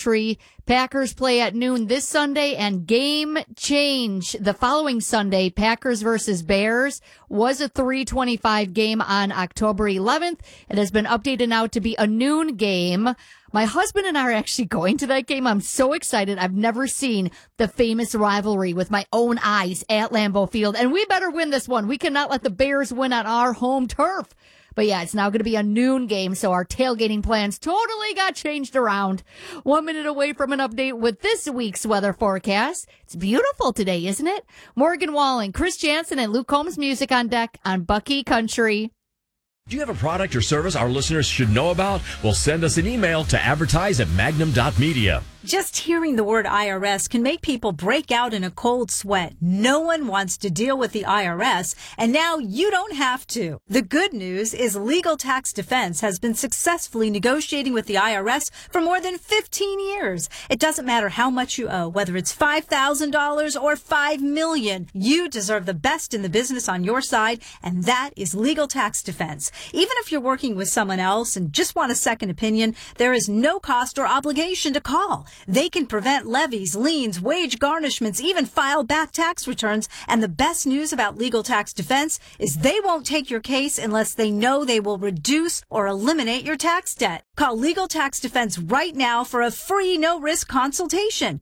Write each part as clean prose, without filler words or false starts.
Country. Packers play at noon this Sunday, and game change the following Sunday. Packers versus Bears was a 3:25 game on October 11th. It has been updated now to be a noon game. My husband and I are actually going to that game. I'm so excited. I've never seen the famous rivalry with my own eyes at Lambeau Field, and we better win this one. We cannot let the Bears win on our home turf. But yeah, it's now going to be a noon game, so our tailgating plans totally got changed around. 1 minute away from an update with this week's weather forecast. It's beautiful today, isn't it? Morgan Walling, Chris Jansen, and Luke Combs music on deck on Bucky Country. Do you have a product or service our listeners should know about? Well, send us an email to advertise@magnum.media. Just hearing the word IRS can make people break out in a cold sweat. No one wants to deal with the IRS, and now you don't have to. The good news is Legal Tax Defense has been successfully negotiating with the IRS for more than 15 years. It doesn't matter how much you owe, whether it's $5,000 or $5 million. You deserve the best in the business on your side, and that is Legal Tax Defense. Even if you're working with someone else and just want a second opinion, there is no cost or obligation to call. They can prevent levies, liens, wage garnishments, even file back tax returns. And the best news about Legal Tax Defense is they won't take your case unless they know they will reduce or eliminate your tax debt. Call Legal Tax Defense right now for a free no-risk consultation.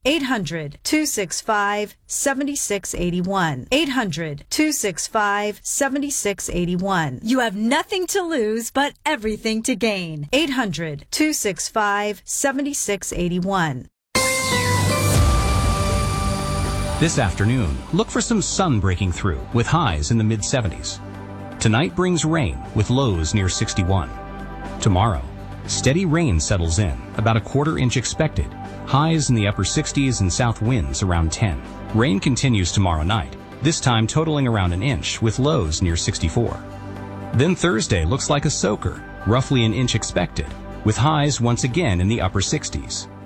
800-265-7681. 800-265-7681. You have nothing to lose, but everything to gain. 800-265-7681. This afternoon, look for some sun breaking through with highs in the mid-70s. Tonight brings rain with lows near 61. Tomorrow, steady rain settles in, about a quarter inch expected. Highs in the upper 60s and south winds around 10. Rain continues tomorrow night, this time totaling around an inch with lows near 64. Then Thursday looks like a soaker, roughly an inch expected, with highs once again in the upper 60s.